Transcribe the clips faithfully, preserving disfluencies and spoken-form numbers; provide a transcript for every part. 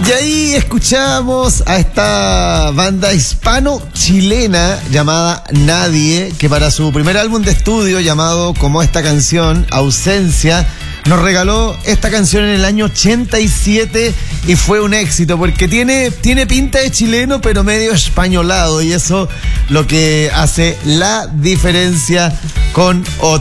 Y ahí escuchamos a esta banda hispano-chilena llamada Nadie, que para su primer álbum de estudio llamado como esta canción, Ausencia, nos regaló esta canción en el año ochenta y siete y fue un éxito porque tiene, tiene pinta de chileno pero medio españolado, y eso lo que hace la diferencia con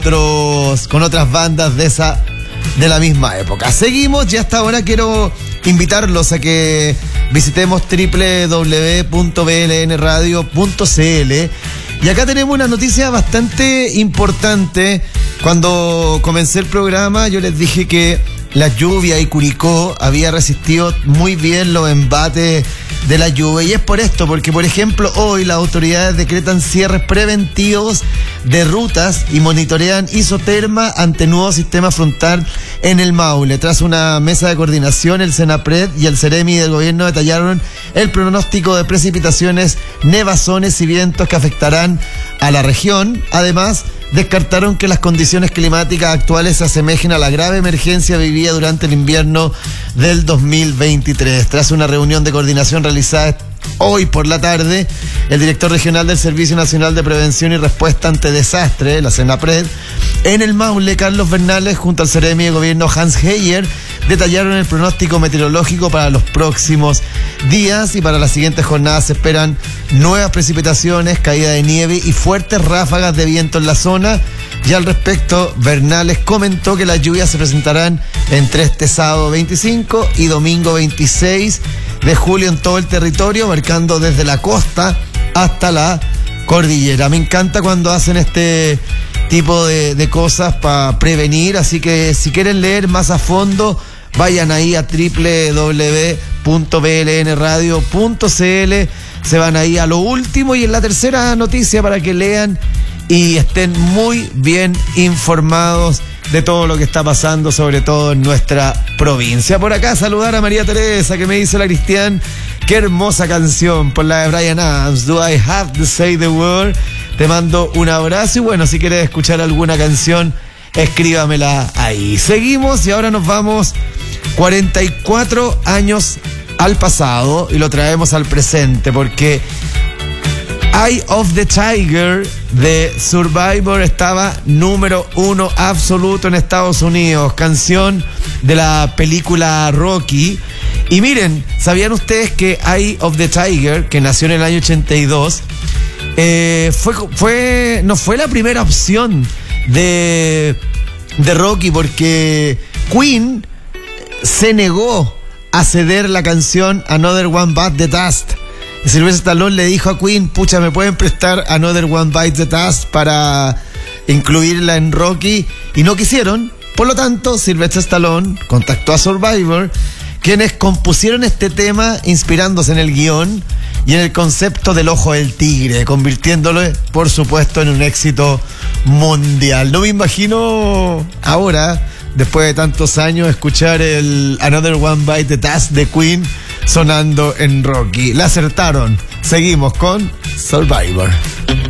otros, con otras bandas de esa, de la misma época. Seguimos y hasta ahora quiero invitarlos a que visitemos doble u doble u doble u punto b l n radio punto c l. Y acá tenemos una noticia bastante importante. Cuando comencé el programa yo les dije que la lluvia y Curicó había resistido muy bien los embates de la lluvia, y es por esto, porque por ejemplo hoy las autoridades decretan cierres preventivos de rutas y monitorean isoterma ante nuevo sistema frontal en el Maule. Tras una mesa de coordinación, el Senapred y el Ceremi del gobierno detallaron el pronóstico de precipitaciones, nevazones y vientos que afectarán a la región. Además, descartaron que las condiciones climáticas actuales se asemejen a la grave emergencia vivida durante el invierno del dos mil veintitrés. Tras una reunión de coordinación realizada hoy por la tarde, el director regional del Servicio Nacional de Prevención y Respuesta ante Desastre, la Senapred, en el Maule, Carlos Bernales, junto al Ceremi de Gobierno Hans Heyer, detallaron el pronóstico meteorológico para los próximos días, y para las siguientes jornadas se esperan nuevas precipitaciones, caída de nieve y fuertes ráfagas de viento en la zona. Y al respecto, Bernales comentó que las lluvias se presentarán entre este sábado veinticinco y domingo veintiséis de julio en todo el territorio, abarcando desde la costa hasta la cordillera. Me encanta cuando hacen este tipo de, de cosas para prevenir, así que si quieren leer más a fondo, vayan ahí a doble u doble u doble u punto b l n radio punto c l, se van ahí a lo último y en la tercera noticia para que lean y estén muy bien informados de todo lo que está pasando, sobre todo en nuestra provincia. Por acá saludar a María Teresa, que me dice la Cristian, qué hermosa canción, por la de Bryan Adams, Do I Have to Say the Word. Te mando un abrazo y bueno, si quieres escuchar alguna canción, escríbamela ahí. Seguimos y ahora nos vamos cuarenta y cuatro años al pasado y lo traemos al presente, porque Eye of the Tiger de Survivor estaba número uno absoluto en Estados Unidos, canción de la película Rocky. Y miren, ¿sabían ustedes que Eye of the Tiger, que nació en el año ochenta y dos, eh, fue, fue, no fue la primera opción de, de Rocky? Porque Queen se negó a ceder la canción Another One Bites the Dust. Y Sylvester Stallone le dijo a Queen, pucha, ¿me pueden prestar Another One Bites the Dust para incluirla en Rocky? Y no quisieron. Por lo tanto, Sylvester Stallone contactó a Survivor, quienes compusieron este tema inspirándose en el guión y en el concepto del ojo del tigre, convirtiéndolo, por supuesto, en un éxito mundial. No me imagino ahora, después de tantos años, escuchar el Another One Bite the Dust de Queen sonando en Rocky. La acertaron. Seguimos con Survivor.